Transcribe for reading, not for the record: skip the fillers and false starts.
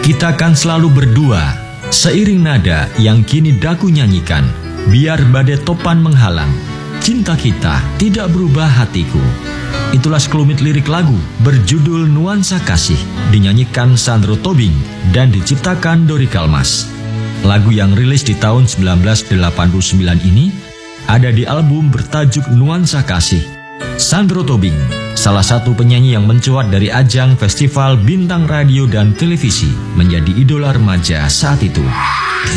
Kita kan selalu berdua, seiring nada yang kini daku nyanyikan. Biar badai topan menghalang, cinta kita tidak berubah hatiku. Itulah sekelumit lirik lagu berjudul Nuansa Kasih, dinyanyikan Sandro Tobing dan diciptakan Dori Kalmas. Lagu yang rilis di tahun 1989 ini ada di album bertajuk Nuansa Kasih. Sandro Tobing, salah satu penyanyi yang mencuat dari ajang festival bintang radio dan televisi, menjadi idola remaja saat itu.